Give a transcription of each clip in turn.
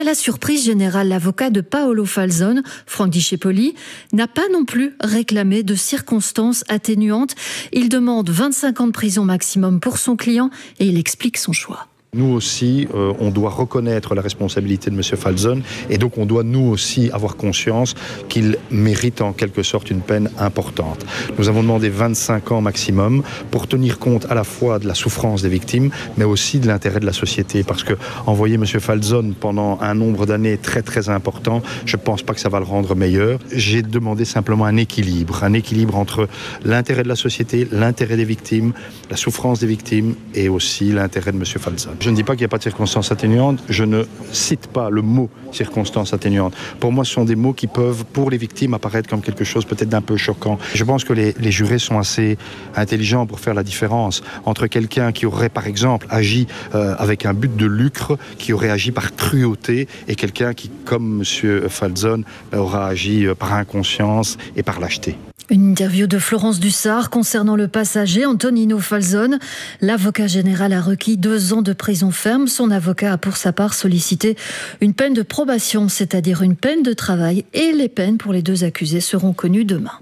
À la surprise générale, l'avocat de Paolo Falzon, Franck Discepoli, n'a pas non plus réclamé de circonstances atténuantes. Il demande 25 ans de prison maximum pour son client et il explique son choix. Nous aussi, on doit reconnaître la responsabilité de M. Falzon et donc on doit nous aussi avoir conscience qu'il mérite en quelque sorte une peine importante. Nous avons demandé 25 ans maximum pour tenir compte à la fois de la souffrance des victimes mais aussi de l'intérêt de la société parce que envoyer M. Falzon pendant un nombre d'années très très important, je ne pense pas que ça va le rendre meilleur. J'ai demandé simplement un équilibre entre l'intérêt de la société, l'intérêt des victimes, la souffrance des victimes et aussi l'intérêt de M. Falzon. Je ne dis pas qu'il n'y a pas de circonstances atténuantes, je ne cite pas le mot circonstances atténuantes. Pour moi, ce sont des mots qui peuvent, pour les victimes, apparaître comme quelque chose peut-être d'un peu choquant. Je pense que les jurés sont assez intelligents pour faire la différence entre quelqu'un qui aurait, par exemple, agi avec un but de lucre, qui aurait agi par cruauté, et quelqu'un qui, comme M. Falzon, aura agi par inconscience et par lâcheté. Une interview de Florence Dussart concernant le passager Antonino Falzon. L'avocat général a requis 2 ans de prison ferme. Son avocat a pour sa part sollicité une peine de probation, c'est-à-dire une peine de travail, et les peines pour les 2 accusés seront connues demain.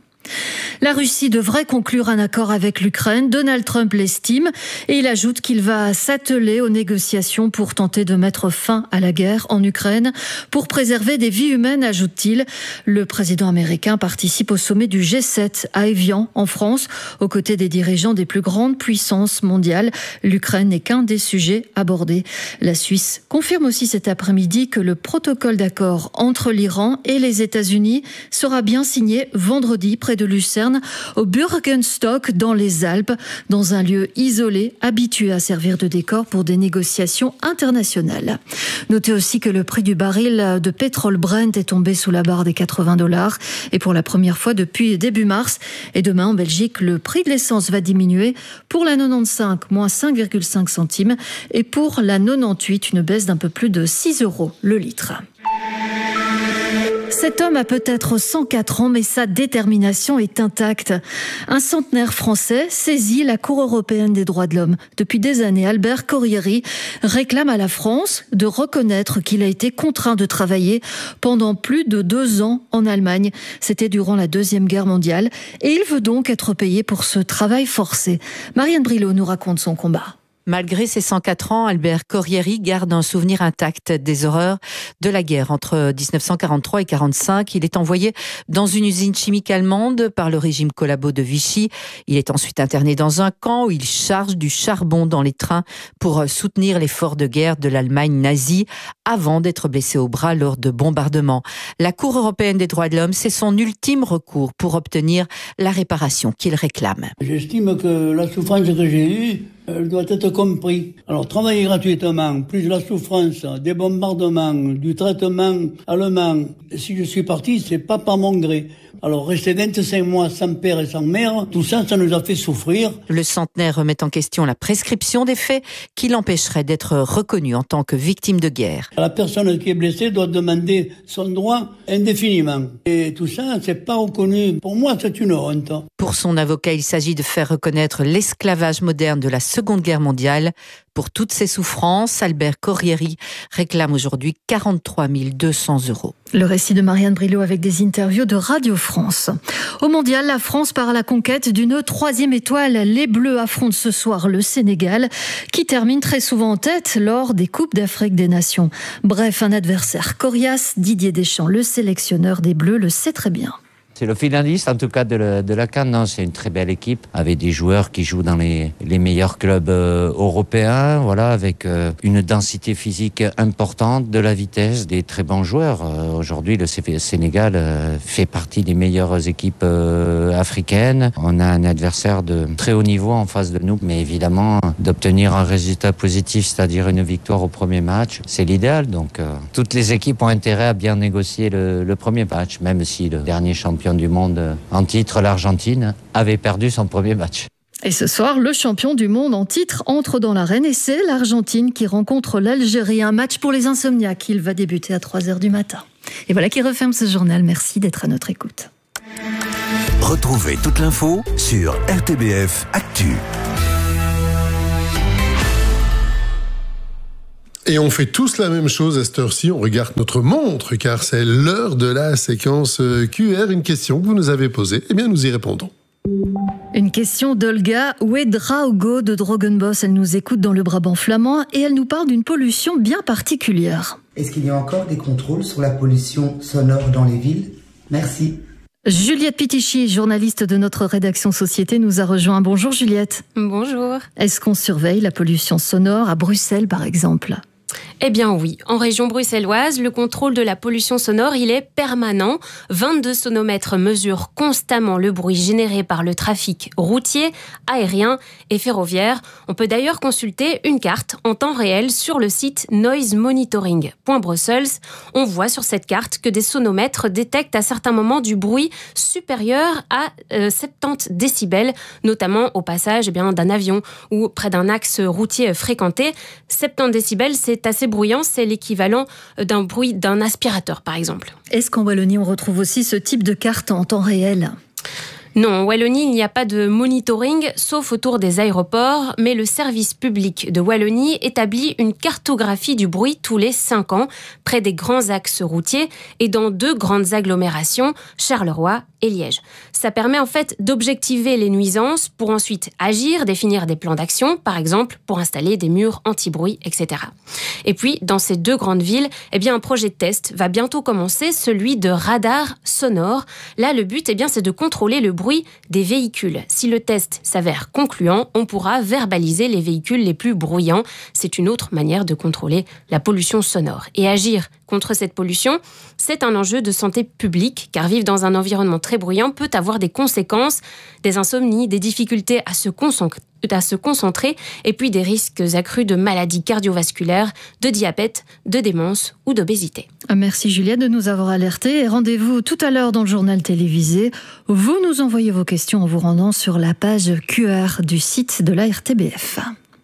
La Russie devrait conclure un accord avec l'Ukraine. Donald Trump l'estime et il ajoute qu'il va s'atteler aux négociations pour tenter de mettre fin à la guerre en Ukraine. Pour préserver des vies humaines, ajoute-t-il. Le président américain participe au sommet du G7 à Évian, en France, aux côtés des dirigeants des plus grandes puissances mondiales. L'Ukraine n'est qu'un des sujets abordés. La Suisse confirme aussi cet après-midi que le protocole d'accord entre l'Iran et les États-Unis sera bien signé vendredi près de Lucerne, au Bürgenstock dans les Alpes, dans un lieu isolé, habitué à servir de décor pour des négociations internationales. Notez aussi que le prix du baril de pétrole Brent est tombé sous la barre des $80 et pour la première fois depuis début mars. Et demain en Belgique, le prix de l'essence va diminuer. Pour la 95, moins 5,5 centimes et pour la 98, une baisse d'un peu plus de 6 € le litre. Cet homme a peut-être 104 ans, mais sa détermination est intacte. Un centenaire français saisit la Cour européenne des droits de l'homme. Depuis des années, Albert Corrieri réclame à la France de reconnaître qu'il a été contraint de travailler pendant plus de 2 ans en Allemagne. C'était durant la Deuxième Guerre mondiale et il veut donc être payé pour ce travail forcé. Marianne Brilot nous raconte son combat. Malgré ses 104 ans, Albert Corrieri garde un souvenir intact des horreurs de la guerre. Entre 1943 et 1945, il est envoyé dans une usine chimique allemande par le régime collabo de Vichy. Il est ensuite interné dans un camp où il charge du charbon dans les trains pour soutenir l'effort de guerre de l'Allemagne nazie avant d'être blessé au bras lors de bombardements. La Cour européenne des droits de l'homme, c'est son ultime recours pour obtenir la réparation qu'il réclame. J'estime que la souffrance que j'ai eue, elle doit être comprise. Alors, travailler gratuitement, plus la souffrance, des bombardements, du traitement allemand. Si je suis parti, c'est pas par mon gré. Alors, rester 25 mois sans père et sans mère, tout ça, ça nous a fait souffrir. Le centenaire remet en question la prescription des faits qui l'empêcherait d'être reconnu en tant que victime de guerre. La personne qui est blessée doit demander son droit indéfiniment. Et tout ça, c'est pas reconnu. Pour moi, c'est une honte. Pour son avocat, il s'agit de faire reconnaître l'esclavage moderne de la Seconde Guerre mondiale. Pour toutes ces souffrances, Albert Corrieri réclame aujourd'hui 43 200 €. Le récit de Marianne Brilot avec des interviews de Radio France. Au mondial, la France part à la conquête d'une 3e étoile. Les Bleus affrontent ce soir le Sénégal, qui termine très souvent en tête lors des Coupes d'Afrique des Nations. Bref, un adversaire coriace. Didier Deschamps, le sélectionneur des Bleus, le sait très bien. C'est le finaliste, en tout cas, de la CAN. Non, c'est une très belle équipe, avec des joueurs qui jouent dans les meilleurs clubs européens, voilà, avec une densité physique importante, de la vitesse, des très bons joueurs. Aujourd'hui, le Sénégal fait partie des meilleures équipes africaines. On a un adversaire de très haut niveau en face de nous, mais évidemment, d'obtenir un résultat positif, c'est-à-dire une victoire au premier match, c'est l'idéal. Donc, toutes les équipes ont intérêt à bien négocier le premier match, même si le dernier champion du monde en titre, l'Argentine, avait perdu son premier match. Et ce soir, le champion du monde en titre entre dans l'arène et c'est l'Argentine qui rencontre l'Algérie. Un match pour les insomniaques. Il va débuter à 3h du matin. Et voilà qui referme ce journal. Merci d'être à notre écoute. Retrouvez toute l'info sur RTBF Actu. Et on fait tous la même chose à cette heure-ci, on regarde notre montre, car c'est l'heure de la séquence QR. Une question que vous nous avez posée, eh bien nous y répondons. Une question d'Olga Ouedraogo de Drogenbos. Elle nous écoute dans le Brabant flamand et elle nous parle d'une pollution bien particulière. Est-ce qu'il y a encore des contrôles sur la pollution sonore dans les villes? Merci. Juliette Pitichy, journaliste de notre rédaction Société, nous a rejoint. Bonjour Juliette. Bonjour. Est-ce qu'on surveille la pollution sonore à Bruxelles par exemple ? Eh bien oui, en région bruxelloise, le contrôle de la pollution sonore, il est permanent. 22 sonomètres mesurent constamment le bruit généré par le trafic routier, aérien et ferroviaire. On peut d'ailleurs consulter une carte en temps réel sur le site noisemonitoring.brussels. On voit sur cette carte que des sonomètres détectent à certains moments du bruit supérieur à 70 décibels, notamment au passage d'un avion ou près d'un axe routier fréquenté. 70 décibels, c'est assez bruyant, c'est l'équivalent d'un bruit d'un aspirateur, par exemple. Est-ce qu'en Wallonie, on retrouve aussi ce type de carte en temps réel ? Non, en Wallonie, il n'y a pas de monitoring, sauf autour des aéroports, mais le service public de Wallonie établit une cartographie du bruit tous les 5 ans, près des grands axes routiers et dans 2 grandes agglomérations, Charleroi et Liège. Ça permet en fait d'objectiver les nuisances pour ensuite agir, définir des plans d'action, par exemple pour installer des murs anti-bruit, etc. Et puis, dans ces 2 grandes villes, un projet de test va bientôt commencer, celui de radar sonore. Là, le but, c'est de contrôler le bruit des véhicules. Si le test s'avère concluant, on pourra verbaliser les véhicules les plus bruyants. C'est une autre manière de contrôler la pollution sonore. Et agir contre cette pollution, c'est un enjeu de santé publique, car vivre dans un environnement très bruyant peut avoir des conséquences, des insomnies, des difficultés à se concentrer, et puis des risques accrus de maladies cardiovasculaires, de diabète, de démence ou d'obésité. Merci Juliette de nous avoir alertés et rendez-vous tout à l'heure dans le journal télévisé. Vous nous envoyez vos questions en vous rendant sur la page QR du site de la RTBF.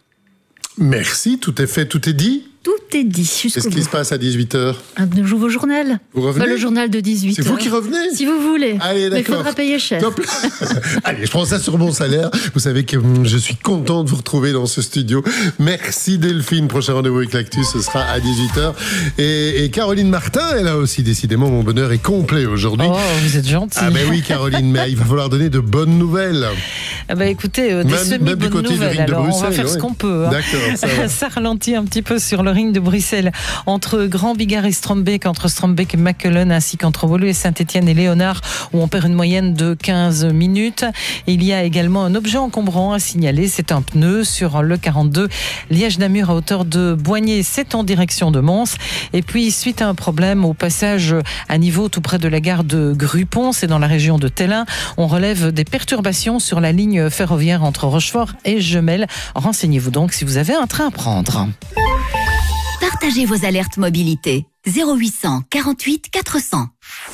Merci, tout est fait, tout est dit. Tout est dit. Qu'est-ce qui se passe à 18h ? Un nouveau journal. Vous revenez ? Le journal de 18h. C'est vous qui revenez ? Si vous voulez. Allez, d'accord. Mais il faudra payer cher. Top. Allez, je prends ça sur mon salaire. Vous savez que je suis content de vous retrouver dans ce studio. Merci Delphine. Prochain rendez-vous avec l'Actu, ce sera à 18h. Et Caroline Martin, elle a aussi décidément, mon bonheur est complet aujourd'hui. Oh, vous êtes gentille. Ah ben oui, Caroline, mais il va falloir donner de bonnes nouvelles. Écoutez, des semi-bonnes nouvelles. Alors, on va faire ce qu'on peut. D'accord, ça ralentit un petit peu sur le ring de Bruxelles, entre Grand Bigard et Strombeek, entre Strombeek et Mechelen, ainsi qu'entre Woluwe et Saint-Étienne et Léonard, où on perd une moyenne de 15 minutes. Il y a également un objet encombrant à signaler, c'est un pneu sur le 42 Liège-Namur à hauteur de Boigné, c'est en direction de Mons. Et puis, suite à un problème au passage à niveau tout près de la gare de Grupont, c'est dans la région de Tellin, on relève des perturbations sur la ligne ferroviaire entre Rochefort et Jemelle. Renseignez-vous donc si vous avez un train à prendre. Partagez vos alertes mobilité. 0800 48 400.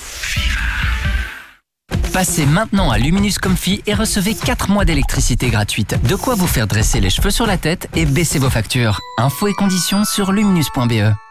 Passez maintenant à Luminus Comfy et recevez 4 mois d'électricité gratuite. De quoi vous faire dresser les cheveux sur la tête et baisser vos factures. Infos et conditions sur luminus.be.